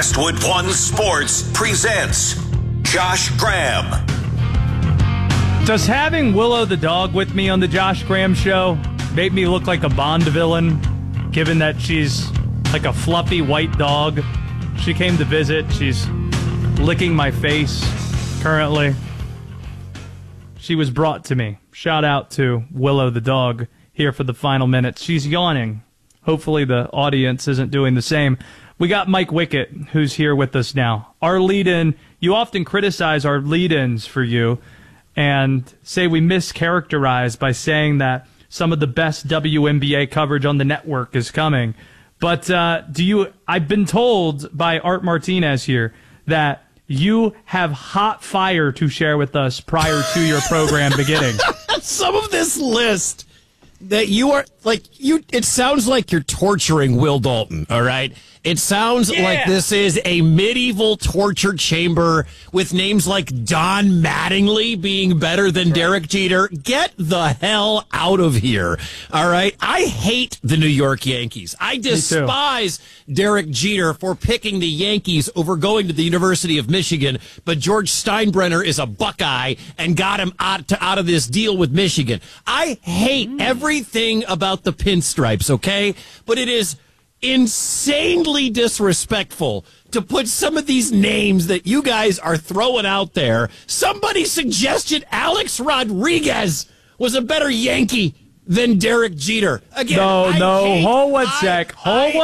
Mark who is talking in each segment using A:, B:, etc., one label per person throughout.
A: Westwood One Sports presents Josh Graham.
B: Does having Willow the dog with me on the Josh Graham show make me look like a Bond villain, given that she's like a fluffy white dog? She came to visit. She's licking my face currently. She was brought to me. Shout out to Willow the dog here for the final minutes. She's yawning. Hopefully the audience isn't doing the same. We got Mike Wickett, who's here with us now. Our lead-in, you often criticize our lead-ins for you and say we mischaracterize by saying that some of the best WNBA coverage on the network is coming. But I've been told by Art Martinez here that you have hot fire to share with us prior to your program beginning.
C: Some of this list that you are it sounds like you're torturing Will Dalton, all right? It sounds like this is a medieval torture chamber with names like Don Mattingly being better than Derek Jeter. Get the hell out of here, all right? I hate the New York Yankees. I despise Derek Jeter for picking the Yankees over going to the University of Michigan, but George Steinbrenner is a Buckeye and got him out of this deal with Michigan. I hate everything about the Pinstripes, okay? But it is insanely disrespectful to put some of these names that you guys are throwing out there. Somebody suggested Alex Rodriguez was a better Yankee than Derek Jeter. Again,
B: hold one sec.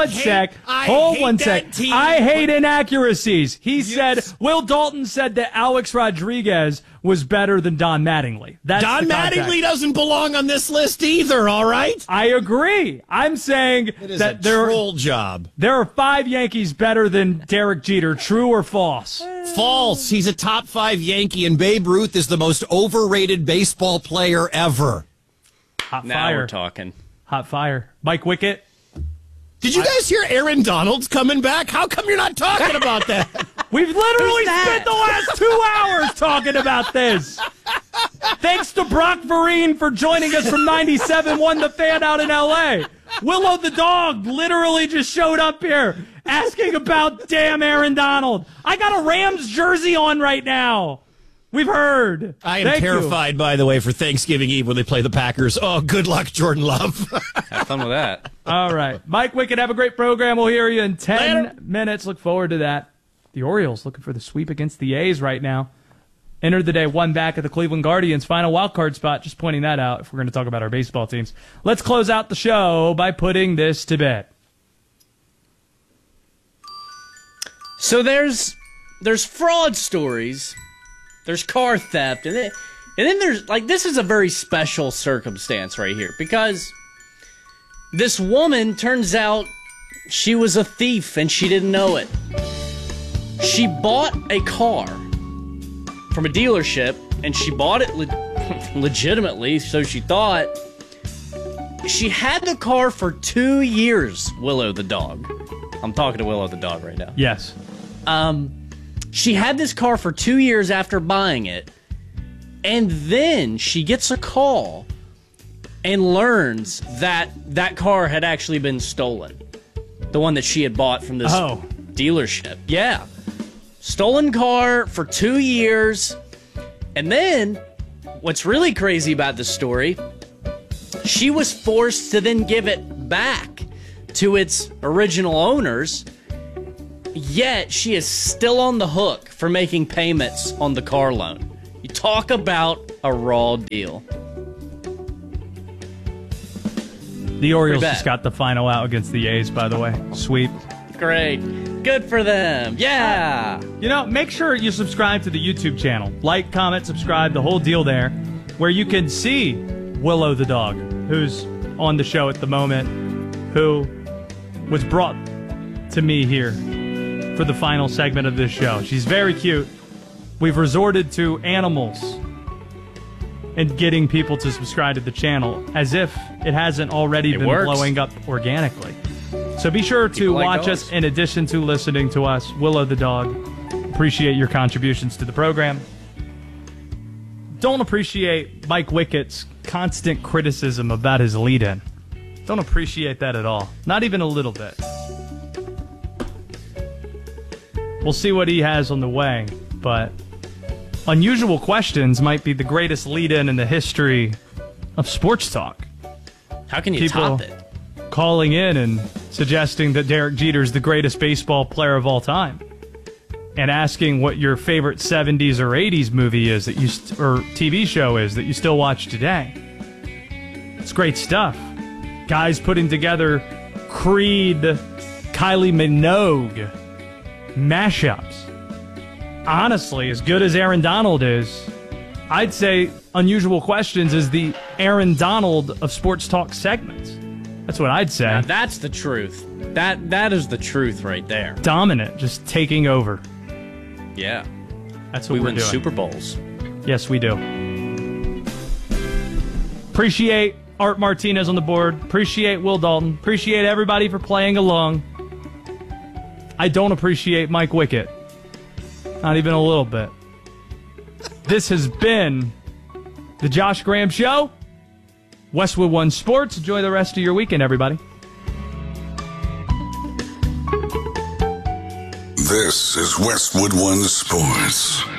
B: I hate inaccuracies. He said, Will Dalton said that Alex Rodriguez was better than Don Mattingly.
C: Don Mattingly doesn't belong on this list either, all right?
B: I agree. I'm saying that there are 5 Yankees better than Derek Jeter. True or false?
C: False. He's a top 5 Yankee, and Babe Ruth is the most overrated baseball player ever.
B: Hot
D: now
B: fire.
D: We're talking.
B: Hot fire. Mike Wickett.
C: Did you guys hear Aaron Donald's coming back? How come you're not talking about that?
B: We've literally spent the last 2 hours talking about this. Thanks to Brock Vereen for joining us from 97.1 The Fan out in L.A. Willow the dog literally just showed up here asking about damn Aaron Donald. I got a Rams jersey on right now. We've heard.
C: I am terrified, by the way, for Thanksgiving Eve when they play the Packers. Oh, good luck, Jordan Love.
D: Have fun with that.
B: All right. Mike Wickett, have a great program. We'll hear you in 10 minutes. Look forward to that. The Orioles looking for the sweep against the A's right now. Entered the day 1 back at the Cleveland Guardians' final wildcard spot. Just pointing that out if we're going to talk about our baseball teams. Let's close out the show by putting this to bed.
D: So there's fraud stories. There's car theft, and then there's, this is a very special circumstance right here, because this woman, turns out, she was a thief, and she didn't know it. She bought a car from a dealership, and she bought it legitimately, so she thought. She had the car for 2 years, Willow the dog. I'm talking to Willow the dog right now.
B: Yes.
D: She had this car for 2 years after buying it, and then she gets a call and learns that that car had actually been stolen. The one that she had bought from this dealership. Yeah. Stolen car for 2 years. And then, what's really crazy about this story, she was forced to then give it back to its original owners. Yet, she is still on the hook for making payments on the car loan. You talk about a raw deal.
B: The Orioles just got the final out against the A's, by the way. Sweep.
D: Great. Good for them. Yeah.
B: Make sure you subscribe to the YouTube channel. Like, comment, subscribe, the whole deal there, where you can see Willow the dog, who's on the show at the moment, who was brought to me here for the final segment of this show. She's very cute. We've resorted to animals and getting people to subscribe to the channel as if it hasn't already been blowing up organically. So be sure to watch us in addition to listening to us. Willow the dog. Appreciate your contributions to the program. Don't appreciate Mike Wickett's constant criticism about his lead-in. Don't appreciate that at all. Not even a little bit. we'll see what he has on the way. But Unusual Questions might be the greatest lead-in the history of sports talk.
D: How can you
B: People
D: top it?
B: calling in and suggesting that Derek Jeter's the greatest baseball player of all time, and asking what your favorite 70s or 80s movie is that you or TV show is that you still watch today. It's great stuff. Guys putting together Creed, Kylie Minogue mashups. Honestly, as good as Aaron Donald is, I'd say Unusual Questions is the Aaron Donald of sports talk segments. That's what I'd say.
D: Now that's the truth. That is the truth right there.
B: Dominant, just taking over.
D: Yeah.
B: That's what
D: We
B: we're
D: win
B: doing.
D: Super Bowls.
B: Yes, we do. Appreciate Art Martinez on the board. Appreciate Will Dalton. Appreciate everybody for playing along. I don't appreciate Mike Wickett. Not even a little bit. This has been the Josh Graham Show. Westwood One Sports. Enjoy the rest of your weekend, everybody.
A: This is Westwood One Sports.